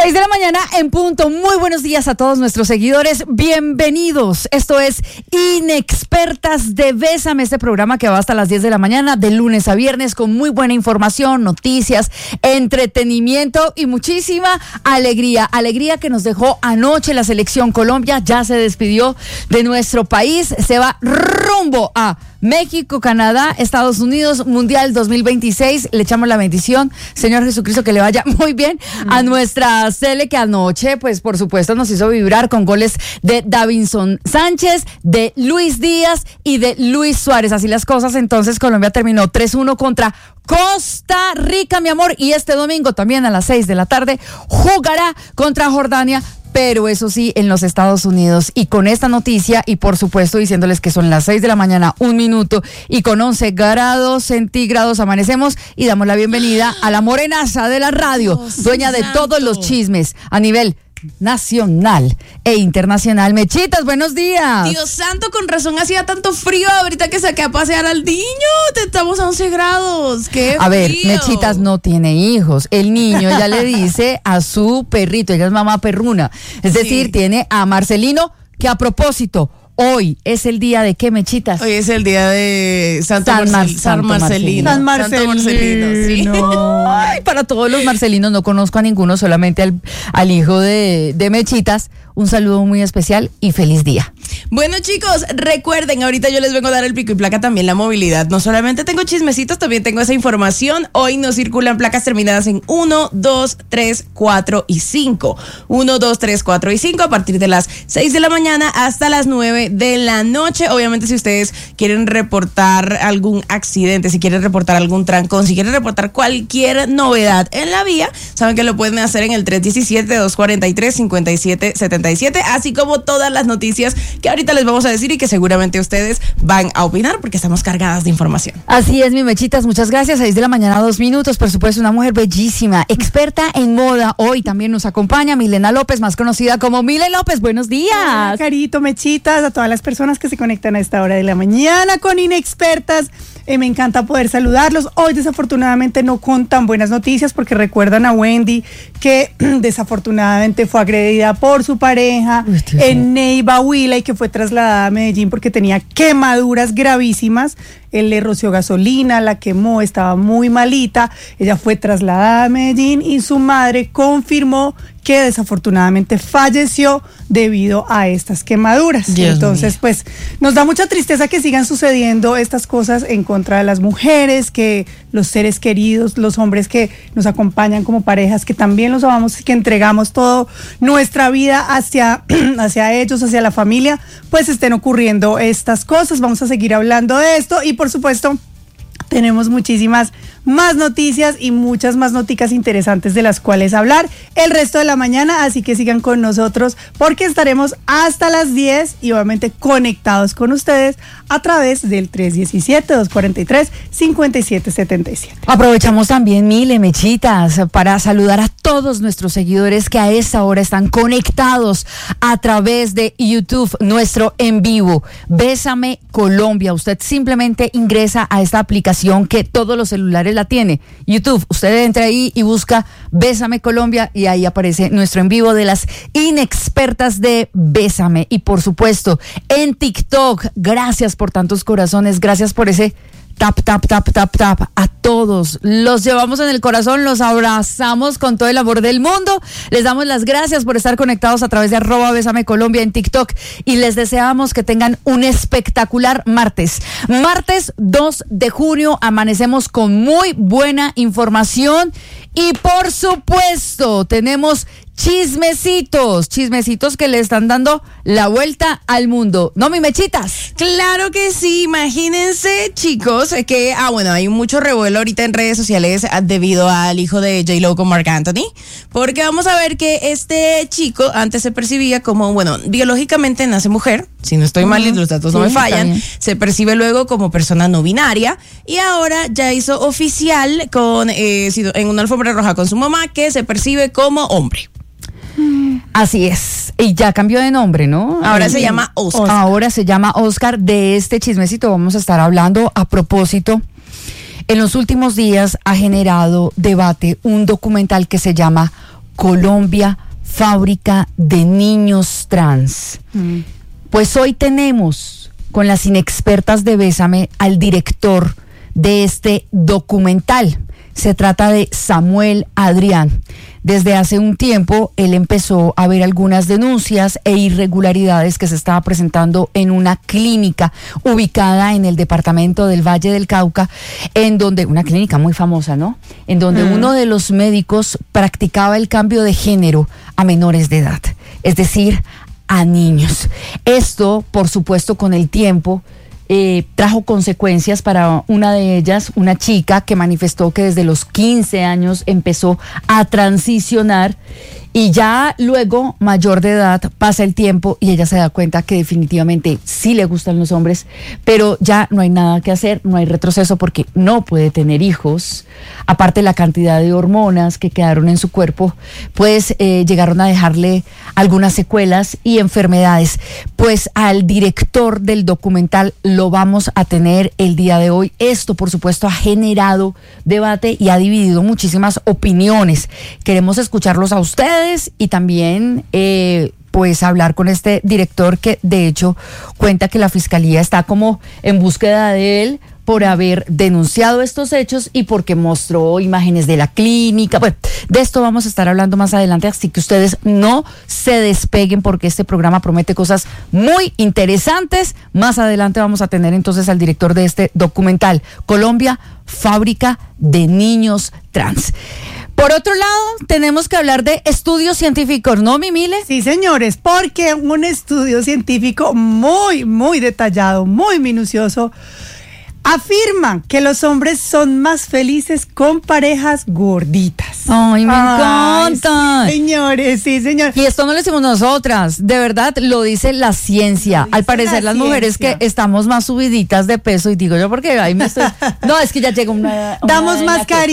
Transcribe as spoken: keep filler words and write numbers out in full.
seis de la mañana en punto. Muy buenos días a todos nuestros seguidores. Bienvenidos. Esto es Inexpertas de Bésame, este programa que va hasta las diez de la mañana, de lunes a viernes, con muy buena información, noticias, entretenimiento y muchísima alegría. Alegría que nos dejó anoche la selección Colombia. Ya se despidió de nuestro país. Se va rumbo a México, Canadá, Estados Unidos, Mundial dos mil veintiséis. Le echamos la bendición, Señor Jesucristo, que le vaya muy bien a nuestra Cele, que anoche, pues por supuesto, nos hizo vibrar con goles de Davinson Sánchez, de Luis Díaz y de Luis Suárez. Así las cosas, entonces Colombia terminó tres uno contra Costa Rica, mi amor, y este domingo también a las seis de la tarde jugará contra Jordania, pero eso sí, en los Estados Unidos. Y con esta noticia, y por supuesto diciéndoles que son las seis de la mañana, un minuto, y con once grados centígrados amanecemos, y damos la bienvenida a la morenaza de la radio, Dios dueña de santo. Todos los chismes a nivel nacional e internacional. Mechitas, buenos días. Dios santo, con razón hacía tanto frío ahorita que saqué a pasear al niño. Estamos a once grados. Qué a ver, frío. Mechitas no tiene hijos. El niño ya le dice a su perrito, ella es mamá perruna. Es sí. decir, tiene a Marcelino, que a propósito, hoy es el día de qué, Mechitas. Hoy es el día de Santo San, Mar- Marcel- San Marcelino. San Marcelino. Santo Marcelino, sí. Ay, para todos los marcelinos, no conozco a ninguno, solamente al, al hijo de, de Mechitas. Un saludo muy especial y feliz día. Bueno, chicos, recuerden, ahorita yo les vengo a dar el pico y placa, también la movilidad. No solamente tengo chismecitos, también tengo esa información. Hoy nos circulan placas terminadas en uno, dos, tres, cuatro y cinco. uno, dos, tres, cuatro y cinco a partir de las seis de la mañana hasta las nueve de la noche. Obviamente, si ustedes quieren reportar algún accidente, si quieren reportar algún trancón, si quieren reportar cualquier novedad en la vía, saben que lo pueden hacer en el tres uno siete, dos cuatro tres, cinco siete siete siete, así como todas las noticias que ahorita les vamos a decir y que seguramente ustedes van a opinar porque estamos cargadas de información. Así es, mi Mechitas, muchas gracias. seis de la mañana, dos minutos. Por supuesto, una mujer bellísima, experta en moda. Hoy también nos acompaña Milena López, más conocida como Mile López. Buenos días. Hola, Carito, Mechitas, a todas las personas que se conectan a esta hora de la mañana con Inexpertas. Eh, me encanta poder saludarlos. Hoy desafortunadamente no con tan buenas noticias, porque recuerdan a Wendy que desafortunadamente fue agredida por su pareja Uy, en Neiva, Huila, y que fue trasladada a Medellín porque tenía quemaduras gravísimas. Él le roció gasolina, la quemó, estaba muy malita. Ella fue trasladada a Medellín y su madre confirmó que desafortunadamente falleció debido a estas quemaduras. Dios Entonces, mío. pues, nos da mucha tristeza que sigan sucediendo estas cosas en contra de las mujeres, que los seres queridos, los hombres que nos acompañan como parejas, que también los amamos, que entregamos toda nuestra vida hacia, hacia ellos, hacia la familia, pues estén ocurriendo estas cosas. Vamos a seguir hablando de esto y, por supuesto, tenemos muchísimas más noticias y muchas más noticias interesantes de las cuales hablar el resto de la mañana, así que sigan con nosotros porque estaremos hasta las diez y obviamente conectados con ustedes a través del tres uno siete, dos cuatro tres, cinco siete siete siete. Aprovechamos también, Mile, Mechitas, para saludar a todos nuestros seguidores que a esta hora están conectados a través de YouTube, nuestro en vivo, Bésame Colombia. Usted simplemente ingresa a esta aplicación que todos los celulares la tiene, YouTube. Usted entra ahí y busca Bésame Colombia y ahí aparece nuestro en vivo de las inexpertas de Bésame. Y por supuesto, en TikTok, gracias por tantos corazones, gracias por ese tap, tap, tap, tap, tap. A todos los llevamos en el corazón, los abrazamos con todo el amor del mundo. Les damos las gracias por estar conectados a través de arroba Bésame Colombia en TikTok y les deseamos que tengan un espectacular martes. Martes dos de junio, amanecemos con muy buena información y por supuesto tenemos chismecitos, chismecitos que le están dando la vuelta al mundo. ¿No, mi Mechitas? Claro que sí, imagínense, chicos, que, ah, bueno, hay mucho revuelo ahorita en redes sociales debido al hijo de J-Lo con Marc Anthony, porque vamos a ver que este chico antes se percibía como, bueno, biológicamente nace mujer, si no estoy mal y los datos sí, no me fallan, se percibe luego como persona no binaria y ahora ya hizo oficial con eh, en una alfombra roja con su mamá que se percibe como hombre. Así es, y ya cambió de nombre, ¿no? Ahora se llama Oscar. Ahora se llama Oscar. De este chismecito vamos a estar hablando. A propósito, en los últimos días ha generado debate un documental que se llama Colombia, fábrica de niños trans. Mm. Pues hoy tenemos con las inexpertas de Bésame al director de este documental. Se trata de Samuel Adrián. Desde hace un tiempo, él empezó a ver algunas denuncias e irregularidades que se estaba presentando en una clínica ubicada en el departamento del Valle del Cauca, en donde, una clínica muy famosa, ¿no? En donde mm. uno de los médicos practicaba el cambio de género a menores de edad, es decir, a niños. Esto, por supuesto, con el tiempo, Eh, trajo consecuencias para una de ellas, una chica que manifestó que desde los quince años empezó a transicionar y ya luego, mayor de edad, pasa el tiempo y ella se da cuenta que definitivamente sí le gustan los hombres, pero ya no hay nada que hacer, no hay retroceso porque no puede tener hijos. Aparte, la cantidad de hormonas que quedaron en su cuerpo, pues eh, llegaron a dejarle algunas secuelas y enfermedades. Pues al director del documental lo vamos a tener el día de hoy. Esto, por supuesto, ha generado debate y ha dividido muchísimas opiniones. Queremos escucharlos a ustedes y también eh, pues hablar con este director que de hecho cuenta que la fiscalía está como en búsqueda de él por haber denunciado estos hechos y porque mostró imágenes de la clínica. Bueno, de esto vamos a estar hablando más adelante, así que ustedes no se despeguen porque este programa promete cosas muy interesantes. Más adelante vamos a tener entonces al director de este documental, Colombia, fábrica de niños trans. Por otro lado, tenemos que hablar de estudios científicos, ¿no, Mimile? Sí, señores, porque un estudio científico muy, muy detallado, muy minucioso, afirma que los hombres son más felices con parejas gorditas. Ay, me Ay, encanta. Sí, señores, sí, señores. Y esto no lo decimos nosotras, de verdad lo dice la ciencia. Dice Al parecer la las ciencia. Mujeres que estamos más subiditas de peso, y digo yo porque ahí me estoy... No, es que ya llega una... una Damos más cariño.